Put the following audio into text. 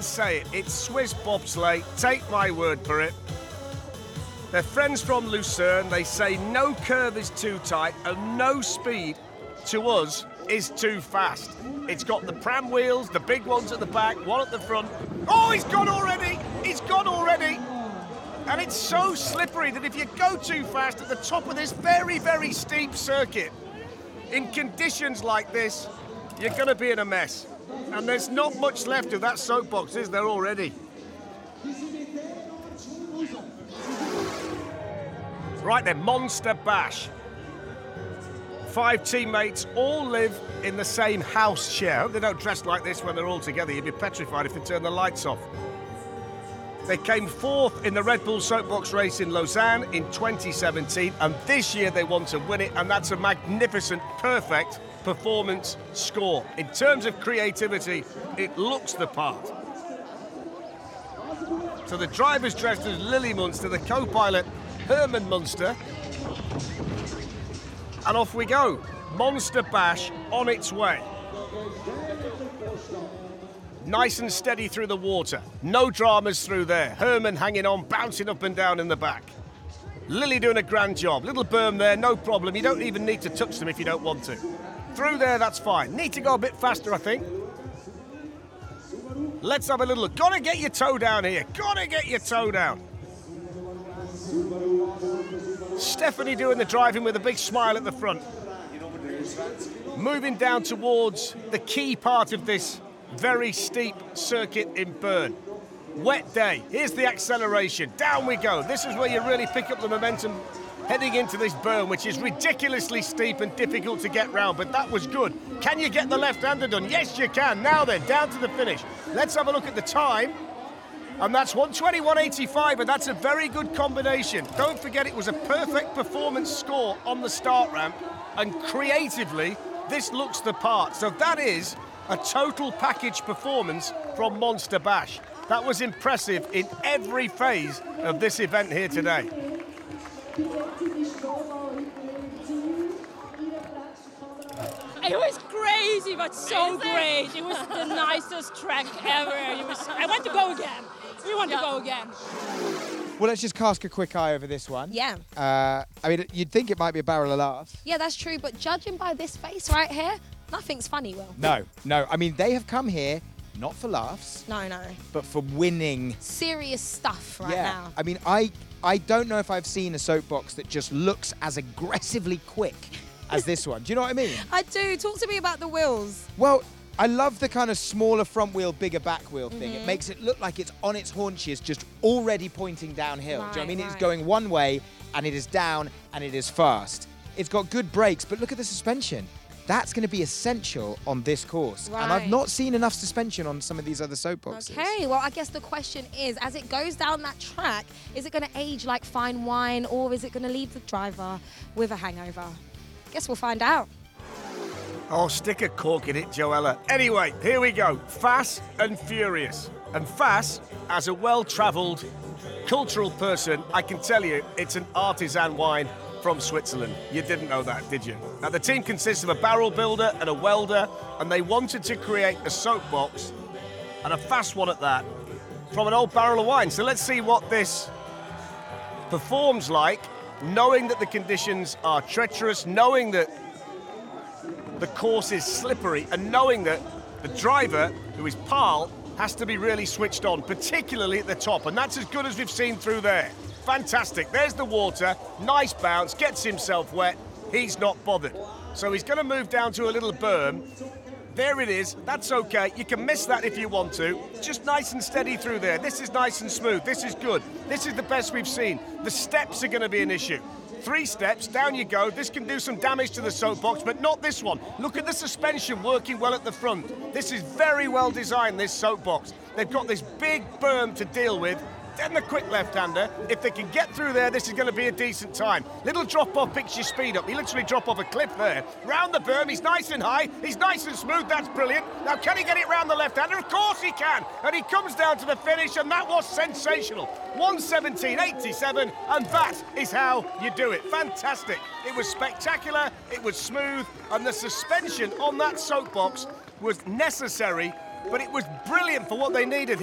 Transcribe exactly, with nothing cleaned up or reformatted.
say it. It's Swiss bobsleigh. Take my word for it. They're friends from Lucerne. They say no curve is too tight and no speed, to us, is too fast. It's got the pram wheels, the big ones at the back, one at the front. Oh, he's gone already! He's gone already! And it's so slippery that if you go too fast at the top of this very, very steep circuit, in conditions like this, you're going to be in a mess. And there's not much left of that soapbox, is there, already? Right then, Monster Bash. Five teammates all live in the same house share. I hope they don't dress like this when they're all together. You'd be petrified if they turn the lights off. They came fourth in the Red Bull Soapbox race in Lausanne in twenty seventeen, and this year they want to win it, and that's a magnificent, perfect performance score. In terms of creativity, it looks the part. So the driver's dressed as Lily Munster, the co-pilot Herman Munster. And off we go. Monster Bash on its way. Nice and steady through the water. No dramas through there. Herman hanging on, bouncing up and down in the back. Lily doing a grand job. Little berm there, no problem. You don't even need to touch them if you don't want to. Through there, that's fine. Need to go a bit faster, I think. Let's have a little look. Gotta get your toe down here. Gotta get your toe down. Stephanie doing the driving with a big smile at the front. Moving down towards the key part of this very steep circuit in Bern. Wet day. Here's the acceleration. Down we go. This is where you really pick up the momentum heading into this Bern, which is ridiculously steep and difficult to get round, but that was good. Can you get the left-hander done? Yes, you can. Now then, down to the finish. Let's have a look at the time. And that's one twenty-one eighty-five, and that's a very good combination. Don't forget, it was a perfect performance score on the start ramp, and creatively, this looks the part. So that is a total package performance from Monster Bash. That was impressive in every phase of this event here today. It was crazy, but so great. It was the nicest track ever. It was, I want to go again. We want yeah. to go again. Well, let's just cast a quick eye over this one. Yeah. Uh, I mean, you'd think it might be a barrel of laughs. Yeah, that's true, but judging by this face right here, nothing's funny, Will. No, no. I mean, they have come here not for laughs. No, no. But for winning. Serious stuff right yeah. now. I mean, I, I don't know if I've seen a soapbox that just looks as aggressively quick as this one. Do you know what I mean? I do. Talk to me about the wheels. Well, I love the kind of smaller front wheel, bigger back wheel thing. Mm-hmm. It makes it look like it's on its haunches, just already pointing downhill. Right, Do you know what I mean? right. It's going one way, and it is down, and it is fast. It's got good brakes, but look at the suspension. That's going to be essential on this course. Right. And I've not seen enough suspension on some of these other soapboxes. Okay, well, I guess the question is, as it goes down that track, is it going to age like fine wine, or is it going to leave the driver with a hangover? Guess we'll find out. Oh, stick a cork in it, Joella. Anyway, here we go. Fast and Furious. And Fast, as a well-travelled cultural person, I can tell you it's an artisan wine from Switzerland. You didn't know that, did you? Now, the team consists of a barrel builder and a welder, and they wanted to create a soapbox, and a fast one at that, from an old barrel of wine. So let's see what this performs like, knowing that the conditions are treacherous, knowing that the course is slippery, and knowing that the driver, who is Paul, has to be really switched on, particularly at the top, and that's as good as we've seen through there. Fantastic. There's the water, nice bounce, gets himself wet. He's not bothered. So he's going to move down to a little berm. There it is. That's okay. You can miss that if you want to. Just nice and steady through there. This is nice and smooth. This is good. This is the best we've seen. The steps are going to be an issue. Three steps, down you go. This can do some damage to the soapbox, but not this one. Look at the suspension working well at the front. This is very well designed, this soapbox. They've got this big berm to deal with. Then the quick left-hander. If they can get through there, this is going to be a decent time. Little drop-off picks your speed up. He literally drop off a cliff there. Round the berm, he's nice and high. He's nice and smooth. That's brilliant. Now, can he get it round the left-hander? Of course he can. And he comes down to the finish, and that was sensational. one seventeen eighty-seven, and that is how you do it. Fantastic. It was spectacular. It was smooth. And the suspension on that soapbox was necessary, but it was brilliant for what they needed.